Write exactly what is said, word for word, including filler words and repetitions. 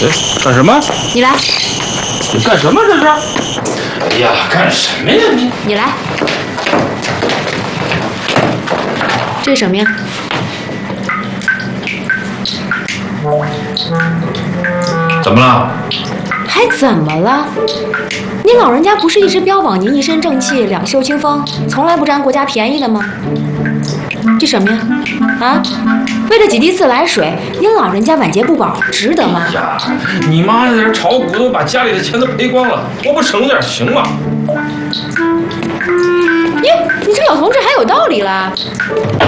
干什么？ 你来。 你干什么这是？哎呀，干什么呀你？ 你来。这是什么呀？ 怎么了？ 还怎么了？您老人家不是一直标榜您一身正气、两袖清风，从来不占国家便宜的吗？这什么呀？啊，为了几滴自来水，您老人家晚节不保，值得吗？ 哎呀，你妈在这炒股都把家里的钱都赔光了，我不省点行吗？ 耶，你这老同志还有道理了。